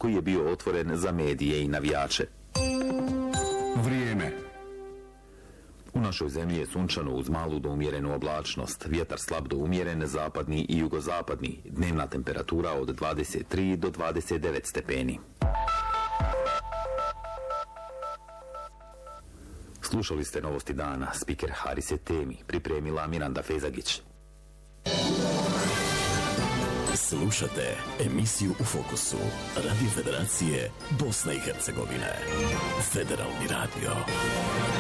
koji je bio otvoren za medije i navijače. Vrijeme. U našoj zemlji je sunčano uz malu do umjerenu oblačnost, vjetar slab do umjeren, zapadni i jugozapadni, dnevna temperatura od 23 do 29 stepeni. Slušali ste novosti dana, spiker Harise Temi, pripremila Miranda Fezagić. Slušate emisiju U fokusu Radio Federacije Bosne i Hercegovine. Federalni radio.